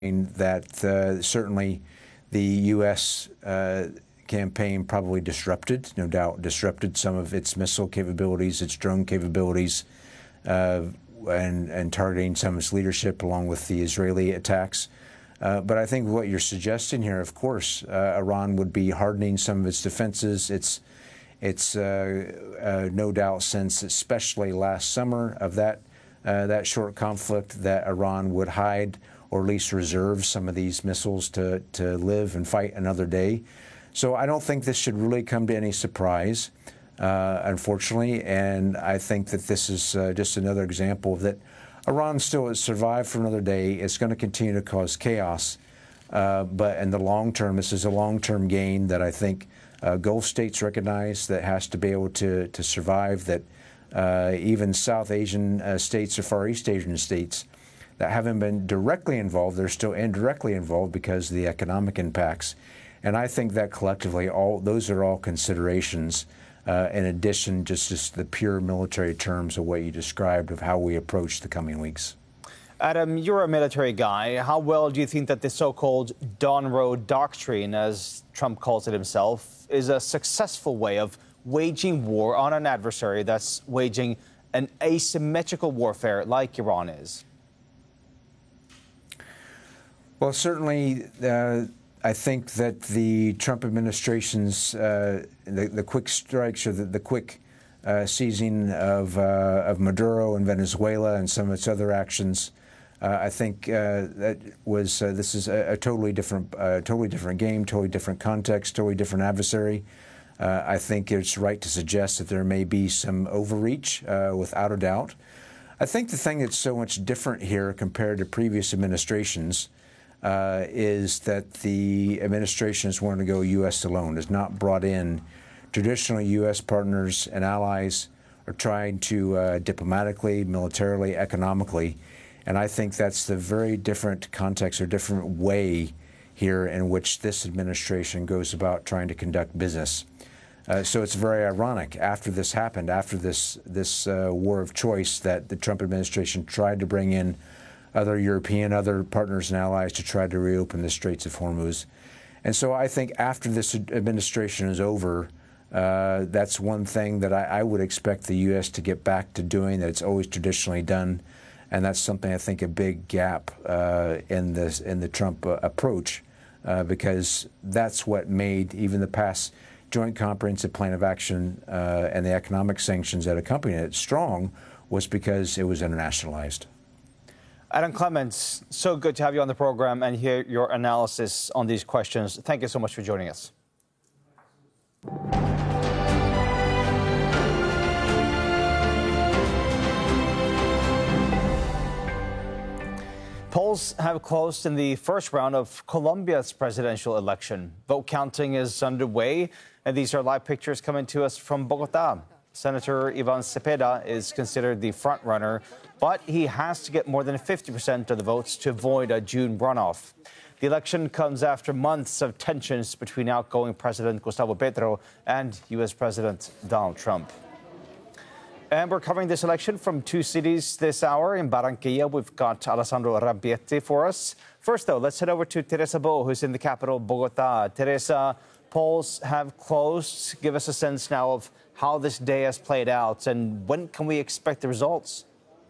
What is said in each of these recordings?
that certainly the U.S. Campaign probably disrupted, no doubt disrupted some of its missile capabilities, its drone capabilities, and targeting some of its leadership along with the Israeli attacks. But I think what you're suggesting here, of course, Iran would be hardening some of its defenses. It's no doubt since, especially last summer of that short conflict, that Iran would hide or at least reserve some of these missiles to live and fight another day. So I don't think this should really come to any surprise, unfortunately. And I think that this is just another example that Iran still has survived for another day. It's going to continue to cause chaos. But in the long term, this is a long-term gain that I think Gulf states recognize that has to be able to survive, that even South Asian states or Far East Asian states that haven't been directly involved, they're still indirectly involved because of the economic impacts. And I think that collectively, those are all considerations in addition just the pure military terms of what you described of how we approach the coming weeks. Adam, you're a military guy. How well do you think that the so-called Dawn Road Doctrine, as Trump calls it himself, is a successful way of waging war on an adversary that's waging an asymmetrical warfare like Iran is? Well, certainly, I think that the Trump administration's the quick strikes or the quick seizing of Maduro in Venezuela and some of its other actions, I think that was this is a totally different game, totally different context, totally different adversary. I think it's right to suggest that there may be some overreach, without a doubt. I think the thing that's so much different here compared to previous administrations is that the administration has wanted to go U.S. alone, has not brought in traditional U.S. partners and allies, are trying to diplomatically, militarily, economically. And I think that's the very different context or different way here in which this administration goes about trying to conduct business. So it's very ironic after this happened, after this war of choice, that the Trump administration tried to bring in other partners and allies to try to reopen the Straits of Hormuz. And so I think after this administration is over, that's one thing that I would expect the U.S. to get back to doing that it's always traditionally done. And that's something I think a big gap in the Trump approach, because that's what made even the past Joint Comprehensive Plan of Action and the economic sanctions that accompanied it strong, was because it was internationalized. Adam Clements, so good to have you on the program and hear your analysis on these questions. Thank you so much for joining us. Polls have closed in the first round of Colombia's presidential election. Vote counting is underway, and these are live pictures coming to us from Bogota. Senator Ivan Cepeda is considered the front runner, but he has to get more than 50% of the votes to avoid a June runoff. The election comes after months of tensions between outgoing President Gustavo Petro and U.S. President Donald Trump. And we're covering this election from two cities this hour. In Barranquilla, we've got Alessandro Rampietti for us. First, though, let's head over to Teresa Bo, who's in the capital, Bogota. Teresa, polls have closed. Give us a sense now of how this day has played out, and when can we expect the results?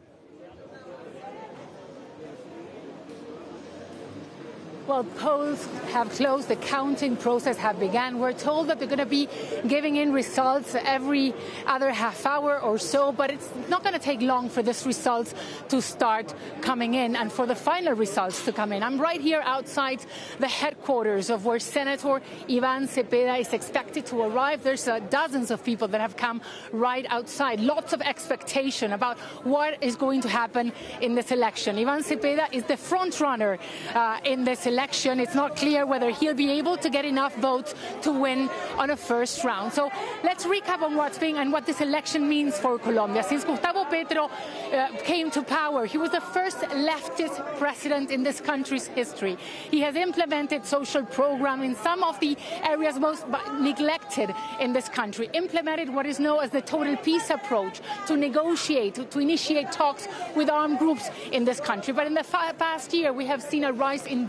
Well, polls have closed. The counting process have begun. We're told that they're going to be giving in results every other half hour or so, but it's not going to take long for these results to start coming in and for the final results to come in. I'm right here outside the headquarters of where Senator Ivan Cepeda is expected to arrive. There's dozens of people that have come right outside. Lots of expectation about what is going to happen in this election. Ivan Cepeda is the front runner in this election. It's not clear whether he'll be able to get enough votes to win on a first round. So let's recap on what's being and what this election means for Colombia. Since Gustavo Petro came to power, he was the first leftist president in this country's history. He has implemented social programs in some of the areas most neglected in this country, implemented what is known as the total peace approach to negotiate, to initiate talks with armed groups in this country. But in the past year, we have seen a rise in